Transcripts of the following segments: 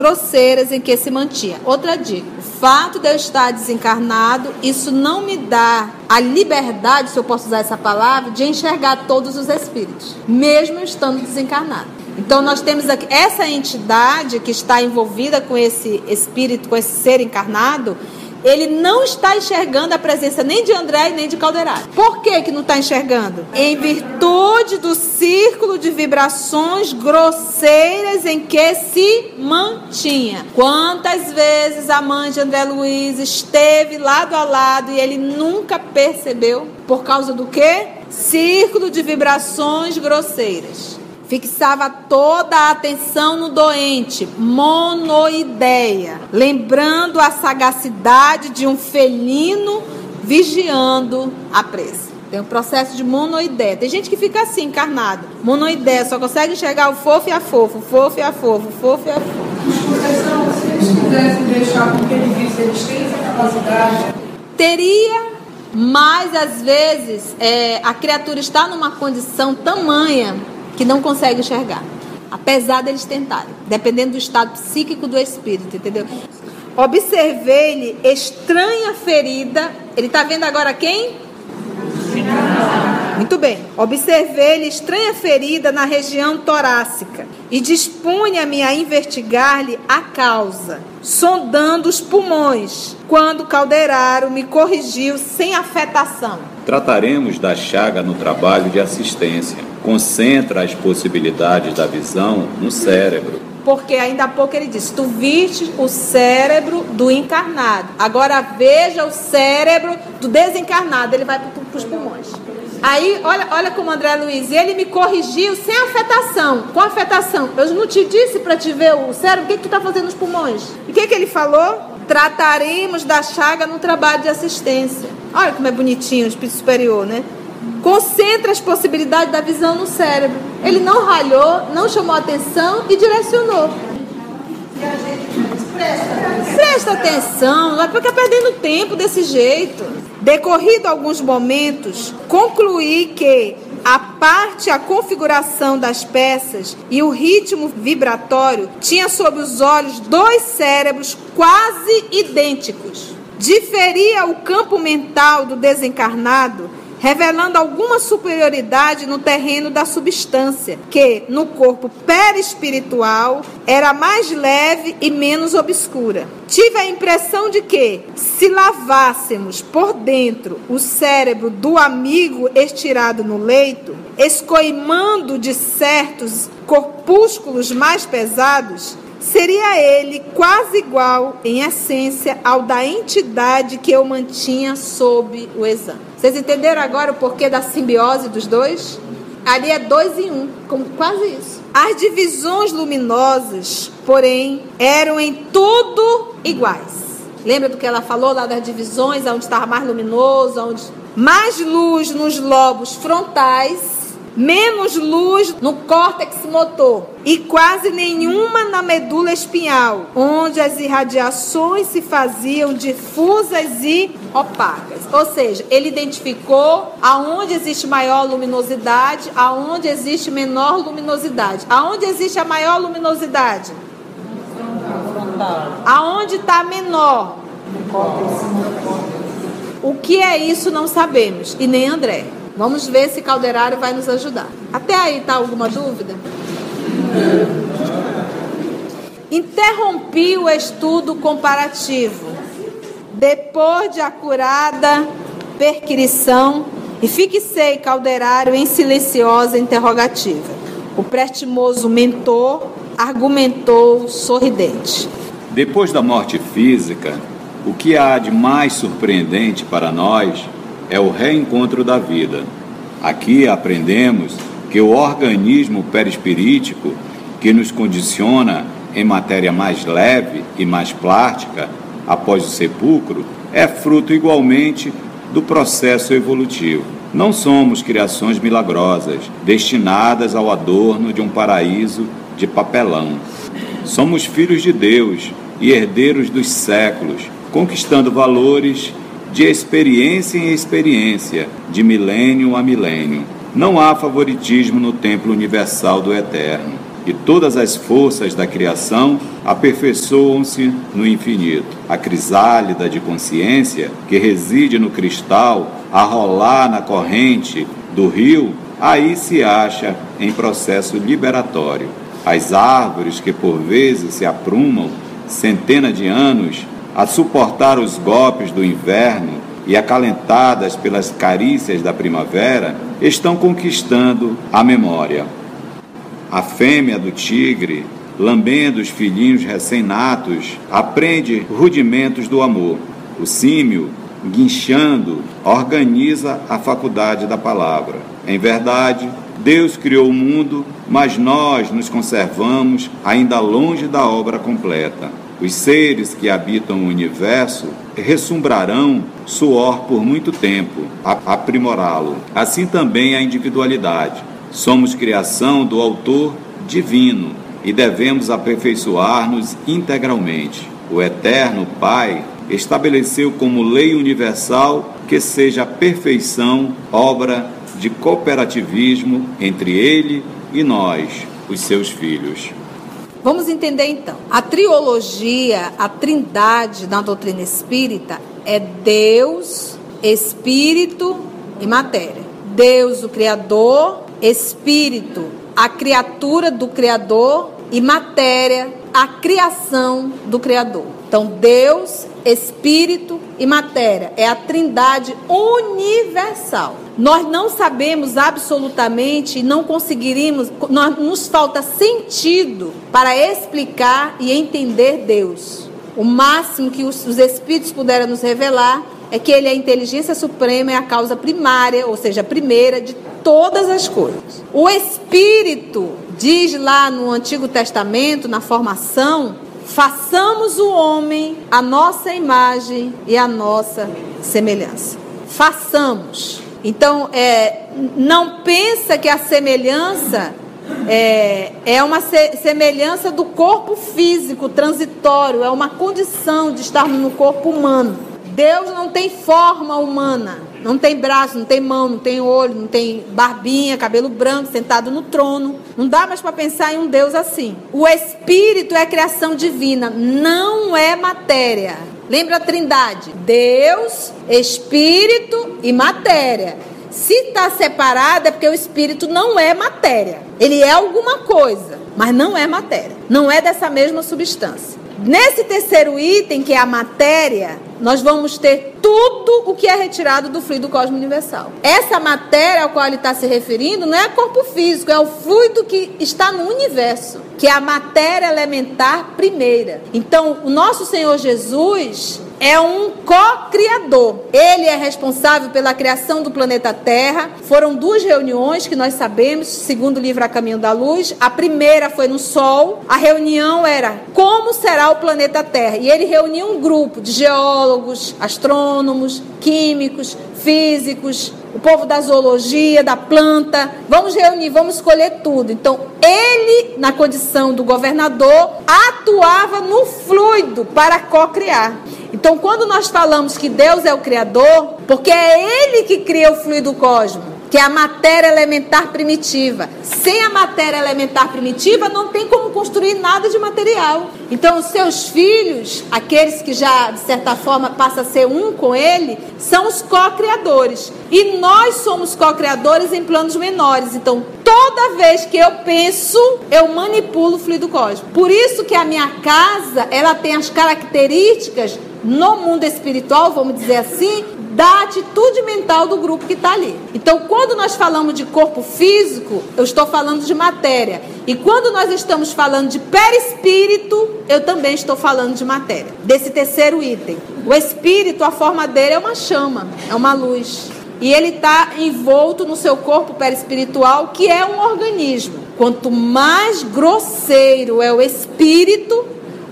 grosseiras em que se mantinha. Outra dica: o fato de eu estar desencarnado, isso não me dá a liberdade, se eu posso usar essa palavra, de enxergar todos os espíritos, mesmo eu estando desencarnado. Então nós temos aqui essa entidade que está envolvida com esse espírito, com esse ser encarnado. Ele não está enxergando a presença nem de André e nem de Calderaro. Por que não está enxergando? Em virtude do círculo de vibrações grosseiras em que se mantinha. Quantas vezes a mãe de André Luiz esteve lado a lado e ele nunca percebeu? Por causa do quê? Círculo de vibrações grosseiras. Fixava toda a atenção no doente, monoideia, lembrando a sagacidade de um felino vigiando a presa. Tem um processo de monoideia. Tem gente que fica assim, encarnado. Monoideia, só consegue enxergar o fofo e a fofo, o fofo e a fofo, o fofo e a fofo. Se eles quisessem deixar com que ele visse, eles têm essa capacidade? Teria, mas às vezes a criatura está numa condição tamanha que não consegue enxergar, apesar deles tentarem, dependendo do estado psíquico do espírito, entendeu? Observei-lhe estranha ferida. Ele está vendo agora quem? Muito bem. Observei-lhe estranha ferida na região torácica e dispunha-me a investigar-lhe a causa, sondando os pulmões, quando Calderaro me corrigiu sem afetação. Trataremos da chaga no trabalho de assistência. Concentra as possibilidades da visão no cérebro. Porque ainda há pouco ele disse: tu viste o cérebro do encarnado, agora veja o cérebro do desencarnado. Ele vai para os pulmões. Aí, olha como André Luiz, ele me corrigiu sem afetação. Com afetação, eu não te disse para te ver o cérebro? O que tu está fazendo nos pulmões? E o que ele falou? Trataremos da chaga no trabalho de assistência. Olha como é bonitinho o espírito superior, né? Concentra as possibilidades da visão no cérebro. Ele não ralhou, não chamou atenção e direcionou. E a gente Presta atenção, não vai ficar perdendo tempo desse jeito. Decorrido alguns momentos, concluí que a configuração das peças e o ritmo vibratório tinha sob os olhos dois cérebros quase idênticos. Diferia o campo mental do desencarnado, revelando alguma superioridade no terreno da substância, que, no corpo perispiritual, era mais leve e menos obscura. Tive a impressão de que, se lavássemos por dentro o cérebro do amigo estirado no leito, escoimando de certos corpúsculos mais pesados, seria ele quase igual, em essência, ao da entidade que eu mantinha sob o exame. Vocês entenderam agora o porquê da simbiose dos dois? Ali é 2 em 1, como quase isso. As divisões luminosas, porém, eram em tudo iguais. Lembra do que ela falou lá das divisões, onde estava mais luminoso, onde mais luz nos lobos frontais, menos luz no córtex motor e quase nenhuma na medula espinhal, onde as irradiações se faziam difusas e opacas. Ou seja, ele identificou aonde existe maior luminosidade, aonde existe menor luminosidade. Aonde existe a maior luminosidade? Aonde está menor? O que é isso não sabemos, e nem André. Vamos ver se Calderaro vai nos ajudar. Até aí está alguma dúvida? Interrompi o estudo comparativo, depois de acurada perquirição, e fixei Calderaro em silenciosa interrogativa. O prestimoso mentor argumentou sorridente. Depois da morte física, o que há de mais surpreendente para nós é o reencontro da vida. Aqui aprendemos que o organismo perispirítico, que nos condiciona em matéria mais leve e mais plástica após o sepulcro, é fruto igualmente do processo evolutivo. Não somos criações milagrosas, destinadas ao adorno de um paraíso de papelão. Somos filhos de Deus e herdeiros dos séculos, conquistando valores de experiência em experiência, de milênio a milênio. Não há favoritismo no templo universal do Eterno. e todas as forças da criação aperfeiçoam-se no infinito. A crisálida de consciência, que reside no cristal, a rolar na corrente do rio, aí se acha em processo liberatório. As árvores que por vezes se aprumam centenas de anos a suportar os golpes do inverno e acalentadas pelas carícias da primavera, estão conquistando a memória. A fêmea do tigre, lambendo os filhinhos recém-natos, aprende rudimentos do amor. O símio, guinchando, organiza a faculdade da palavra. Em verdade, Deus criou o mundo, mas nós nos conservamos ainda longe da obra completa. Os seres que habitam o universo ressumbrarão suor por muito tempo, a aprimorá-lo. Assim também a individualidade. Somos criação do Autor divino e devemos aperfeiçoar-nos integralmente. O Eterno Pai estabeleceu como lei universal que seja a perfeição obra de cooperativismo entre Ele e nós, os seus filhos. Vamos entender então. A triologia, a trindade na doutrina espírita é Deus, Espírito e matéria. Deus, o Criador, Espírito, a criatura do Criador e matéria, a criação do Criador. Então, Deus, Espírito e matéria é a trindade universal. Nós não sabemos absolutamente e não conseguiríamos, nos falta sentido para explicar e entender Deus. O máximo que os Espíritos puderam nos revelar é que Ele é a inteligência suprema, é a causa primária, ou seja, a primeira de todas as coisas. O Espírito diz lá no Antigo Testamento, na formação, façamos o homem a nossa imagem e a nossa semelhança. Façamos. Então, não pensa que a semelhança é uma semelhança do corpo físico transitório, é uma condição de estarmos no corpo humano. Deus não tem forma humana, não tem braço, não tem mão, não tem olho, não tem barbinha, cabelo branco, sentado no trono. Não dá mais para pensar em um Deus assim. O Espírito é a criação divina, não é matéria. Lembra a trindade? Deus, Espírito e matéria. Se está separado é porque o Espírito não é matéria. Ele é alguma coisa, mas não é matéria. Não é dessa mesma substância. Nesse terceiro item, que é a matéria, nós vamos ter tudo o que é retirado do fluido cósmico universal. Essa matéria ao qual ele está se referindo não é corpo físico, é o fluido que está no universo, que é a matéria elementar primeira. Então, o nosso Senhor Jesus é um co-criador. Ele é responsável pela criação do planeta Terra. Foram 2 reuniões que nós sabemos, segundo o livro A Caminho da Luz. A primeira foi no Sol. A reunião era como será o planeta Terra. E ele reuniu um grupo de geólogos, astrônomos, químicos, físicos, o povo da zoologia, da planta. Vamos reunir, vamos escolher tudo. Então, ele, na condição do governador, atuava no fluido para co-criar. Então, quando nós falamos que Deus é o Criador, porque é Ele que cria o fluido cósmico, que é a matéria elementar primitiva. Sem a matéria elementar primitiva, não tem como construir nada de material. Então, os seus filhos, aqueles que já, de certa forma, passam a ser um com Ele, são os co-criadores. E nós somos co-criadores em planos menores. Então, toda vez que eu penso, eu manipulo o fluido cósmico. Por isso que a minha casa, ela tem as características no mundo espiritual, vamos dizer assim, da atitude mental do grupo que está ali. Então, quando nós falamos de corpo físico, eu estou falando de matéria. E quando nós estamos falando de perispírito, eu também estou falando de matéria. Desse terceiro item. O espírito, a forma dele é uma chama, é uma luz. E ele está envolto no seu corpo perispiritual, que é um organismo. Quanto mais grosseiro é o espírito,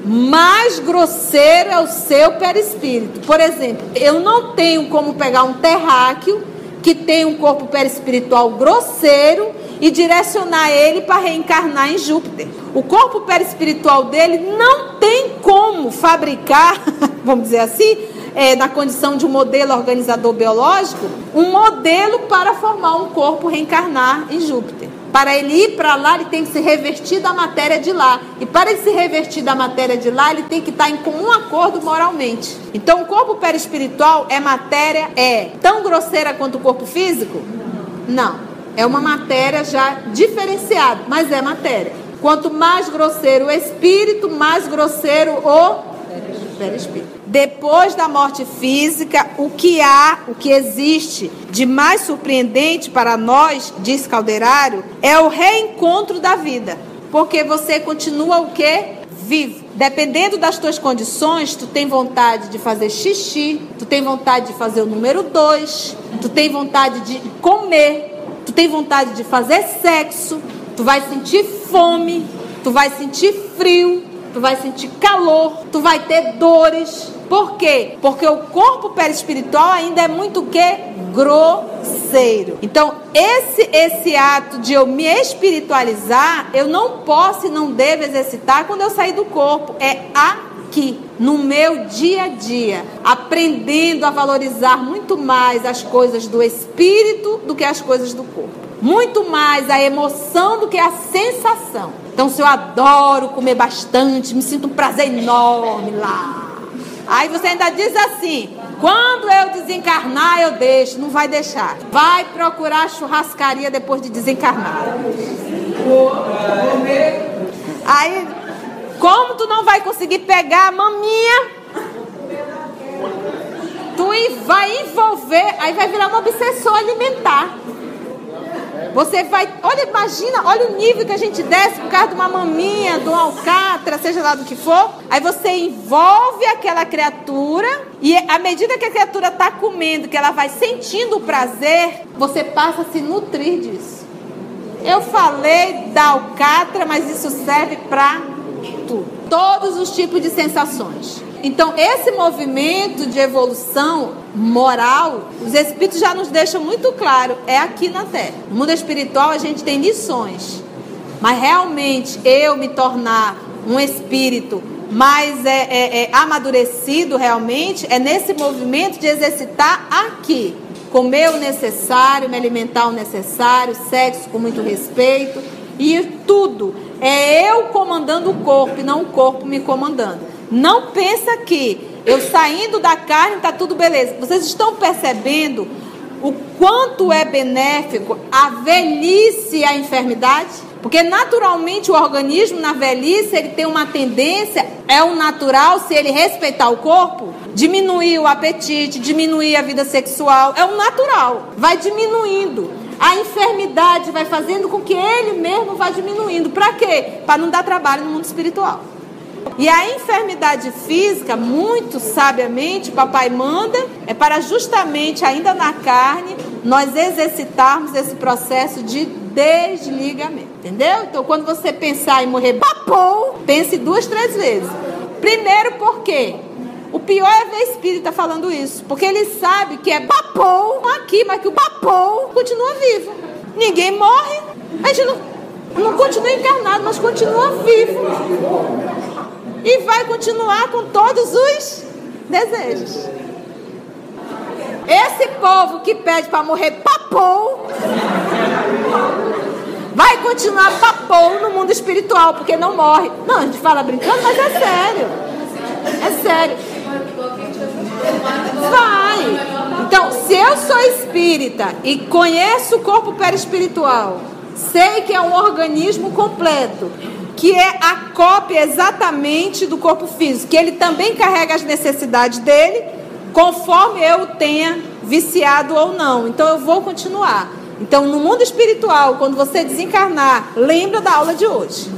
mais grosseiro é o seu perispírito. Por exemplo, eu não tenho como pegar um terráqueo que tem um corpo perispiritual grosseiro e direcionar ele para reencarnar em Júpiter. O corpo perispiritual dele não tem como fabricar, vamos dizer assim, na condição de um modelo organizador biológico, um modelo para formar um corpo reencarnar em Júpiter. Para ele ir para lá, ele tem que se revestir da matéria de lá. E para ele se revestir da matéria de lá, ele tem que estar em comum acordo moralmente. Então, o corpo perispiritual é matéria, tão grosseira quanto o corpo físico? Não. É uma matéria já diferenciada, mas é matéria. Quanto mais grosseiro o espírito, mais grosseiro o perispírito. Depois da morte física, o que existe de mais surpreendente para nós, diz Calderário, é o reencontro da vida. Porque você continua o quê? Vivo. Dependendo das tuas condições, tu tem vontade de fazer xixi, tu tem vontade de fazer o número 2, tu tem vontade de comer, tu tem vontade de fazer sexo, tu vai sentir fome, tu vai sentir frio, tu vai sentir calor, tu vai ter dores. Por quê? Porque o corpo perispiritual ainda é muito o quê? Grosseiro. Então, esse ato de eu me espiritualizar, eu não posso e não devo exercitar quando eu sair do corpo. É aqui, no meu dia a dia, aprendendo a valorizar muito mais as coisas do espírito do que as coisas do corpo. Muito mais a emoção do que a sensação. Então, se eu adoro comer bastante, me sinto um prazer enorme lá. Aí você ainda diz assim: quando eu desencarnar, eu deixo. Não vai deixar. Vai procurar churrascaria depois de desencarnar. Aí, como tu não vai conseguir pegar a maminha, tu vai envolver, aí vai virar um obsessor alimentar. Você vai, imagina, olha o nível que a gente desce por causa de uma maminha, de um alcatra, seja lá do que for. Aí você envolve aquela criatura e à medida que a criatura está comendo, que ela vai sentindo o prazer, você passa a se nutrir disso. Eu falei da alcatra, mas isso serve para tudo. Todos os tipos de sensações. Então, esse movimento de evolução moral, os espíritos já nos deixam muito claro, é aqui na Terra. No mundo espiritual a gente tem lições, mas realmente eu me tornar um espírito mais amadurecido realmente, é nesse movimento de exercitar aqui. Comer o necessário, me alimentar o necessário, sexo com muito respeito e tudo. É eu comandando o corpo e não o corpo me comandando. Não pensa que eu saindo da carne está tudo beleza. Vocês estão percebendo o quanto é benéfico a velhice e a enfermidade? Porque naturalmente o organismo na velhice ele tem uma tendência, é o natural se ele respeitar o corpo, diminuir o apetite, diminuir a vida sexual, é o natural, vai diminuindo. A enfermidade vai fazendo com que ele mesmo vá diminuindo. Para quê? Para não dar trabalho no mundo espiritual. E a enfermidade física, muito sabiamente, papai manda, é para justamente, ainda na carne, nós exercitarmos esse processo de desligamento. Entendeu? Então, quando você pensar em morrer, papou, pense 2, 3 vezes. Primeiro, por quê? O pior é ver espírita falando isso, porque ele sabe que é papou aqui, mas que o papou continua vivo. Ninguém morre, a gente não continua encarnado, mas continua vivo. E vai continuar com todos os desejos. Esse povo que pede para morrer papou, vai continuar papou no mundo espiritual, porque não morre. Não, a gente fala brincando, mas é sério. É sério. Vai. Então, se eu sou espírita e conheço o corpo perispiritual, sei que é um organismo completo, que é a cópia exatamente do corpo físico, que ele também carrega as necessidades dele, conforme eu tenha viciado ou não. Então eu vou continuar. Então no mundo espiritual, quando você desencarnar, lembra da aula de hoje.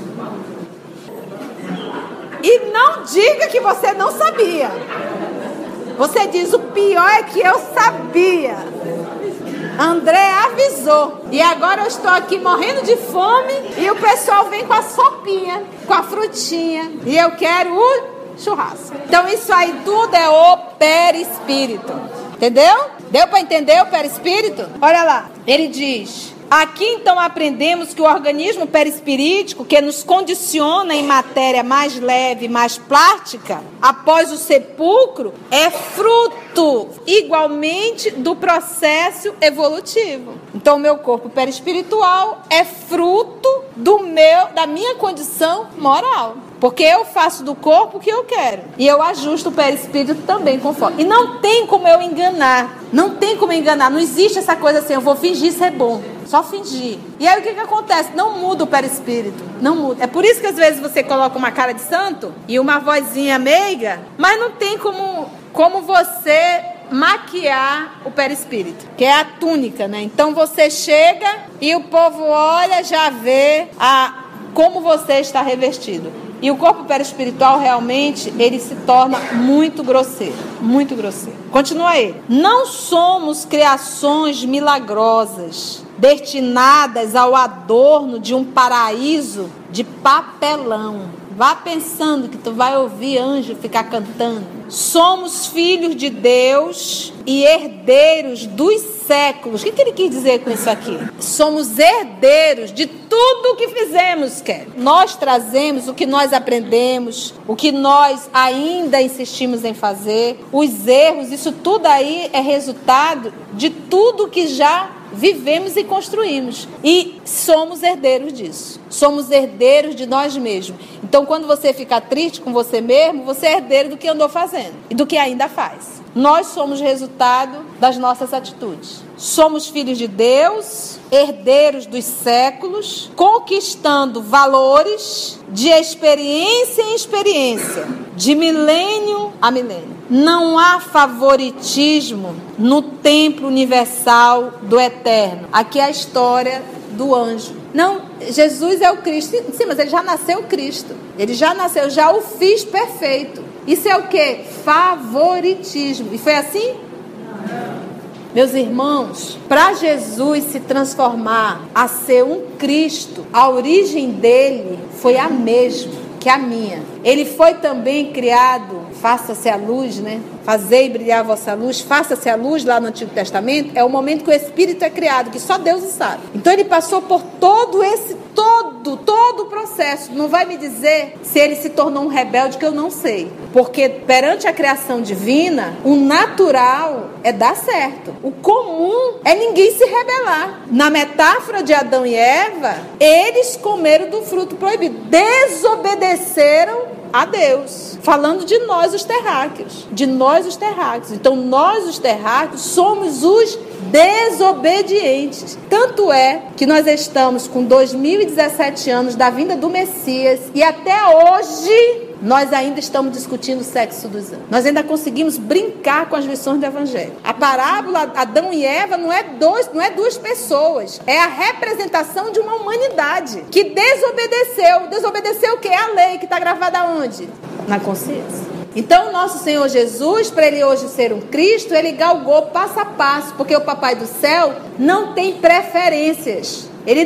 E não diga que você não sabia. Você diz, o pior é que eu sabia. André avisou. E agora eu estou aqui morrendo de fome e o pessoal vem com a sopinha, com a frutinha. E eu quero o churrasco. Então isso aí tudo é o perispírito. Entendeu? Deu para entender o perispírito? Olha lá. Ele diz, Aqui então aprendemos que o organismo perispirítico, que nos condiciona em matéria mais leve, mais plástica, após o sepulcro, é fruto igualmente do processo evolutivo. Então o meu corpo perispiritual é fruto da minha condição moral. Porque eu faço do corpo o que eu quero. E eu ajusto o perispírito também conforme. E não tem como eu enganar. Não tem como enganar. Não existe essa coisa assim, eu vou fingir ser bom. Só fingir. E aí o que acontece? Não muda o perispírito. Não muda. É por isso que às vezes você coloca uma cara de santo e uma vozinha meiga, mas não tem como você maquiar o perispírito, que é a túnica, né? Então você chega e o povo olha, já vê como você está revestido. E o corpo perispiritual realmente, ele se torna muito grosseiro. Muito grosseiro. Continua aí. Não somos criações milagrosas, destinadas ao adorno de um paraíso de papelão. Vá pensando que tu vai ouvir anjo ficar cantando. Somos filhos de Deus e herdeiros dos séculos. O que ele quis dizer com isso aqui? Somos herdeiros de tudo o que fizemos, Kelly. Nós trazemos o que nós aprendemos, o que nós ainda insistimos em fazer, os erros, isso tudo aí é resultado de tudo que já vivemos e construímos. E somos herdeiros disso. Somos herdeiros de nós mesmos. Então, quando você fica triste com você mesmo, você é herdeiro do que andou fazendo e do que ainda faz. Nós somos resultado das nossas atitudes. Somos filhos de Deus, herdeiros dos séculos, conquistando valores de experiência em experiência, de milênio a milênio. Não há favoritismo no templo universal do eterno. Aqui é a história do anjo. Não, Jesus é o Cristo. Sim, mas ele já nasceu Cristo. Ele já nasceu, já o fiz perfeito. Isso é o quê? Favoritismo. E foi assim? Meus irmãos, para Jesus se transformar a ser um Cristo, a origem dele foi a mesma que a minha. Ele foi também criado, faça-se a luz, né? Fazei brilhar a vossa luz, faça-se a luz lá no Antigo Testamento. É o momento que o Espírito é criado, que só Deus sabe. Então ele passou por todo o processo. Não vai me dizer se ele se tornou um rebelde, que eu não sei. Porque perante a criação divina, o natural é dar certo. O comum é ninguém se rebelar. Na metáfora de Adão e Eva, eles comeram do fruto proibido. Desobedeceram a Deus. Falando de nós os terráqueos. De nós os terráqueos. Então nós os terráqueos somos os desobedientes. Tanto é que nós estamos com 2017 anos da vinda do Messias e até hoje nós ainda estamos discutindo o sexo dos anjos. Nós ainda conseguimos brincar com as lições do Evangelho. A parábola Adão e Eva não é duas pessoas. É a representação de uma humanidade que desobedeceu. Desobedeceu o quê? A lei que está gravada onde? Na consciência. Então, o nosso Senhor Jesus, para ele hoje ser um Cristo, ele galgou passo a passo, porque o Papai do Céu não tem preferências. Ele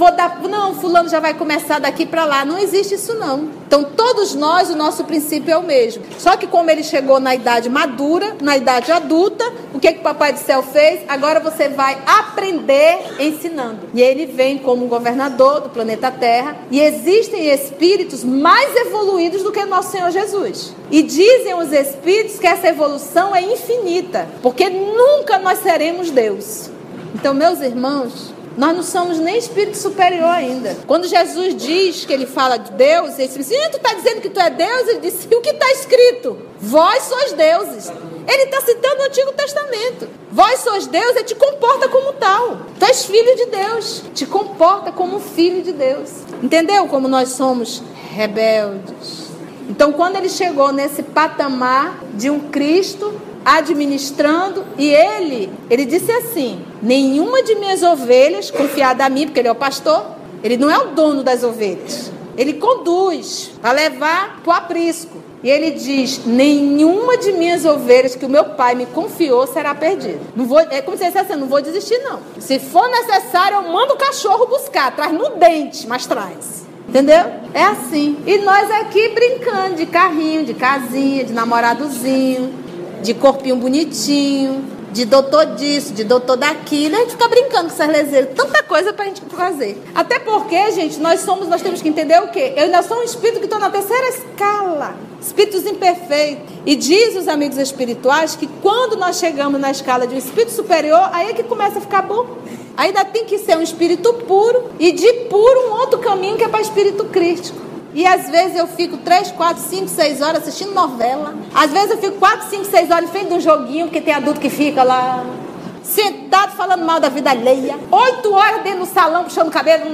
não, fulano já vai começar daqui para lá. Não existe isso não. Então todos nós, o nosso princípio é o mesmo. Só que como ele chegou na idade madura, na idade adulta, o que o Papai do Céu fez? Agora você vai aprender ensinando. E ele vem como governador do planeta Terra. E existem espíritos mais evoluídos do que o nosso Senhor Jesus. E dizem os espíritos que essa evolução é infinita. Porque nunca nós seremos Deus. Então, meus irmãos, nós não somos nem espírito superior ainda. Quando Jesus diz que ele fala de Deus, ele diz assim, tu está dizendo que tu é Deus? Ele disse, e o que está escrito? Vós sois deuses. Ele está citando o Antigo Testamento. Vós sois deuses, ele te comporta como tal. Tu és filho de Deus. Te comporta como filho de Deus. Entendeu como nós somos rebeldes? Então, quando ele chegou nesse patamar de um Cristo administrando, e ele disse assim, nenhuma de minhas ovelhas confiada a mim, porque ele é o pastor, ele não é o dono das ovelhas, ele conduz para levar para o aprisco, e ele diz, nenhuma de minhas ovelhas que o meu pai me confiou será perdida. É como se ele dissesse assim, não vou desistir não, se for necessário eu mando o cachorro buscar, traz no dente, mas traz. Entendeu? É assim. E nós aqui brincando de carrinho, de casinha, de namoradozinho, de corpinho bonitinho, de doutor disso, de doutor daquilo. A gente fica brincando com essas leseiras. Tanta coisa pra gente fazer. Até porque, gente, nós temos que entender o quê? Eu ainda sou um espírito que estou na terceira escala. Espíritos imperfeitos. E diz os amigos espirituais que quando nós chegamos na escala de um espírito superior, aí é que começa a ficar bom. Ainda tem que ser um espírito puro e de puro um outro caminho que é para espírito crístico. E às vezes eu fico 3, 4, 5, 6 horas assistindo novela. Às vezes eu fico 4, 5, 6 horas em frente de um joguinho, porque tem adulto que fica lá sentado falando mal da vida alheia. 8 horas dentro do salão puxando o cabelo.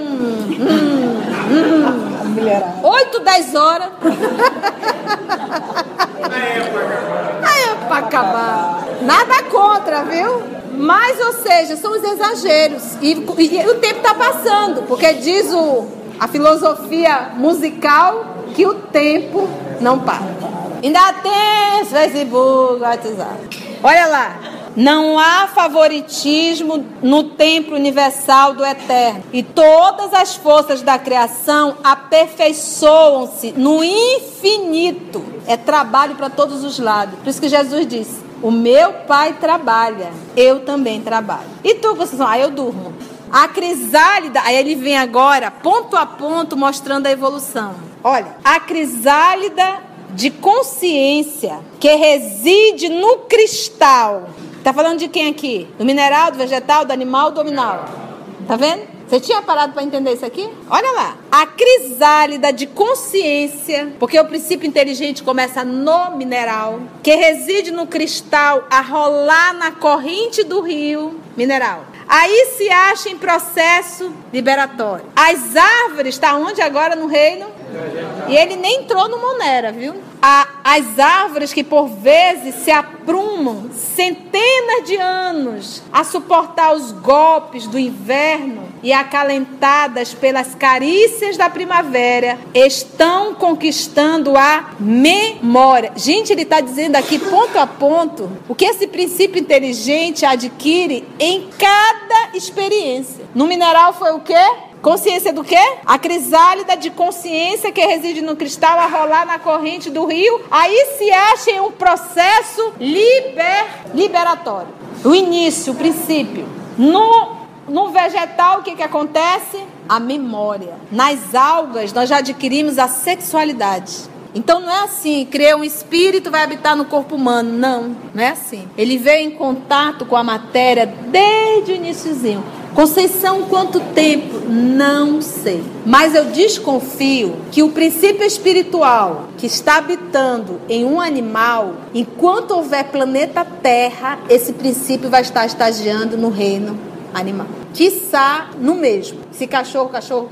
8, 10 horas. Aí é pra acabar. Nada contra, viu? Mas, ou seja, são os exageros. E o tempo está passando, porque diz a filosofia musical que o tempo não para. Ainda tem Facebook, WhatsApp. Olha lá. Não há favoritismo no templo universal do Eterno. E todas as forças da criação aperfeiçoam-se no infinito. É trabalho para todos os lados. Por isso que Jesus disse: o meu Pai trabalha, eu também trabalho. E tu, vocês vão, eu durmo. A crisálida, aí ele vem agora, ponto a ponto, mostrando a evolução. Olha, a crisálida de consciência que reside no cristal. Tá falando de quem aqui? Do mineral, do vegetal, do animal, do nominal? Tá vendo? Você tinha parado para entender isso aqui? Olha lá. A crisálida de consciência, porque o princípio inteligente começa no mineral, que reside no cristal a rolar na corrente do rio mineral. Aí se acha em processo liberatório. As árvores, está onde agora no reino? E ele nem entrou no Monera, viu? As árvores que por vezes se aprumam centenas de anos a suportar os golpes do inverno e acalentadas pelas carícias da primavera, estão conquistando a memória. Gente, ele está dizendo aqui ponto a ponto o que esse princípio inteligente adquire em cada experiência. No mineral foi o quê? Consciência do quê? A crisálida de consciência que reside no cristal a rolar na corrente do rio. Aí se acha em um processo liberatório. O início, o princípio. No vegetal, o que acontece? A memória. Nas algas, nós já adquirimos a sexualidade. Então não é assim, criar um espírito vai habitar no corpo humano. Não é assim. Ele veio em contato com a matéria desde o iniciozinho. Conceição, quanto tempo? Não sei. Mas eu desconfio que o princípio espiritual que está habitando em um animal, enquanto houver planeta Terra, esse princípio vai estar estagiando no reino animal. Quiçá no mesmo. Se cachorro.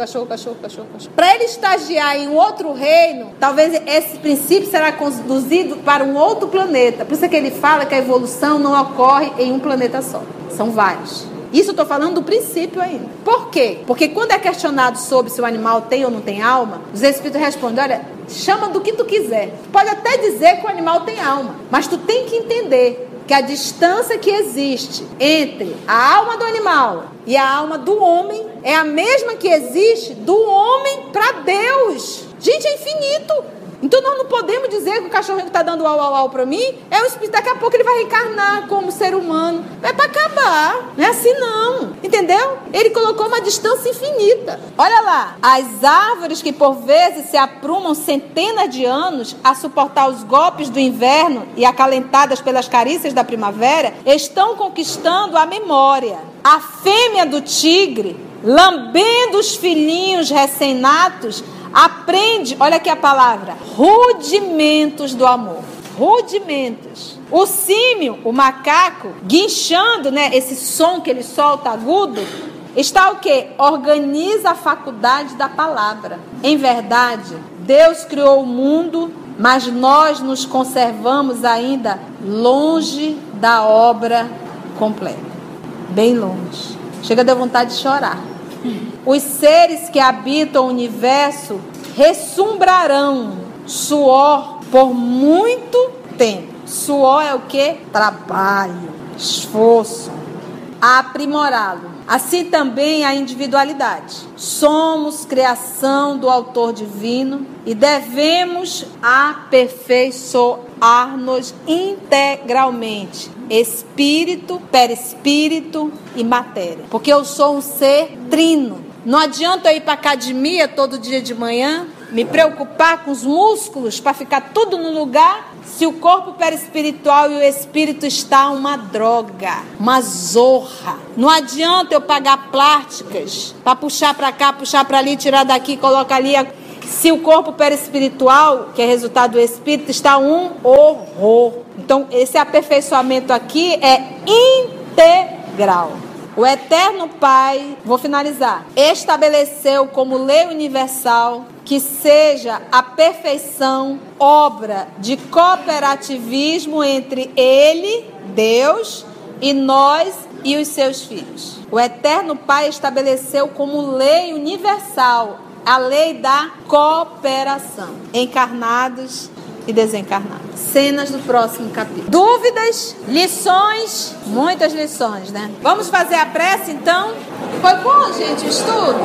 Para ele estagiar em um outro reino, talvez esse princípio será conduzido para um outro planeta. Por isso é que ele fala que a evolução não ocorre em um planeta só. São vários. Isso eu estou falando do princípio ainda. Por quê? Porque quando é questionado sobre se o animal tem ou não tem alma, os espíritos respondem: olha, chama do que tu quiser. Tu pode até dizer que o animal tem alma, mas tu tem que entender que a distância que existe entre a alma do animal e a alma do homem é a mesma que existe do homem para Deus. Gente, é infinito. Então nós não podemos dizer que o cachorrinho que está dando au para mim é um espírito. Daqui a pouco ele vai reencarnar como ser humano. É para acabar. Não é assim não. Entendeu? Ele colocou uma distância infinita. Olha lá. As árvores que por vezes se aprumam centenas de anos a suportar os golpes do inverno e acalentadas pelas carícias da primavera, estão conquistando a memória. A fêmea do tigre, lambendo os filhinhos recém-natos, aprende, olha aqui a palavra, rudimentos do amor. Rudimentos. O símio, o macaco, guinchando, né, esse som que ele solta agudo, está o quê? Organiza a faculdade da palavra. Em verdade, Deus criou o mundo, mas nós nos conservamos ainda longe da obra completa. Bem longe. Chega a dar vontade de chorar. Os seres que habitam o universo ressumbrarão suor por muito tempo. Suor é o que? Trabalho, esforço, a aprimorá-lo. assim também a individualidade. Somos criação do Autor Divino e devemos aperfeiçoar-nos integralmente, espírito, perispírito e matéria. Porque eu sou um ser trino. Não adianta eu ir para a academia todo dia de manhã, me preocupar com os músculos para ficar tudo no lugar, se o corpo perispiritual e o espírito está uma droga, uma zorra. Não adianta eu pagar plásticas para puxar para cá, puxar para ali, tirar daqui, colocar ali, se o corpo perispiritual, que é resultado do espírito, está um horror. Então, esse aperfeiçoamento aqui é integral. O Eterno Pai, vou finalizar, estabeleceu como lei universal que seja a perfeição obra de cooperativismo entre Ele, Deus, e nós e os seus filhos. O Eterno Pai estabeleceu como lei universal a lei da cooperação, encarnados e desencarnados. Cenas do próximo capítulo. Dúvidas, lições, muitas lições, né? Vamos fazer a prece então? Foi bom, gente, o estudo?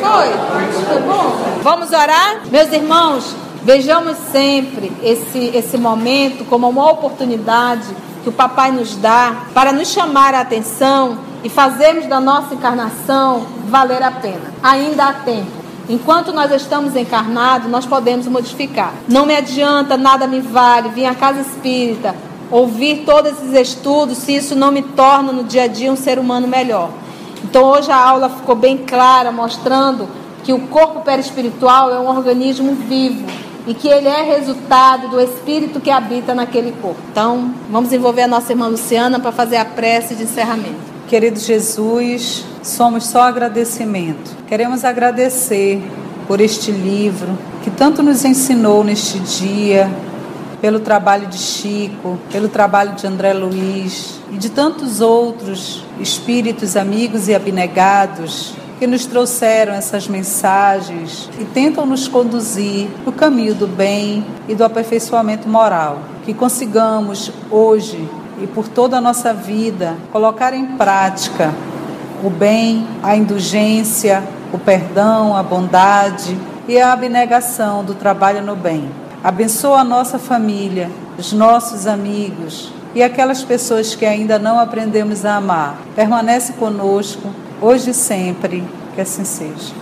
Foi bom? Vamos orar? Meus irmãos, vejamos sempre esse momento como uma oportunidade que o Papai nos dá para nos chamar a atenção e fazermos da nossa encarnação valer a pena. Ainda há tempo. Enquanto nós estamos encarnados, nós podemos modificar. Não me adianta, nada me vale, vir à casa espírita, ouvir todos esses estudos, se isso não me torna no dia a dia um ser humano melhor. Então hoje a aula ficou bem clara, mostrando que o corpo perispiritual é um organismo vivo e que ele é resultado do espírito que habita naquele corpo. Então, vamos envolver a nossa irmã Luciana para fazer a prece de encerramento. Querido Jesus, somos só agradecimento. Queremos agradecer por este livro que tanto nos ensinou neste dia, pelo trabalho de Chico, pelo trabalho de André Luiz e de tantos outros espíritos, amigos e abnegados que nos trouxeram essas mensagens e tentam nos conduzir no caminho do bem e do aperfeiçoamento moral. Que consigamos hoje e por toda a nossa vida colocar em prática o bem, a indulgência, o perdão, a bondade e a abnegação do trabalho no bem. Abençoa a nossa família, os nossos amigos e aquelas pessoas que ainda não aprendemos a amar. Permanece conosco, hoje e sempre, que assim seja.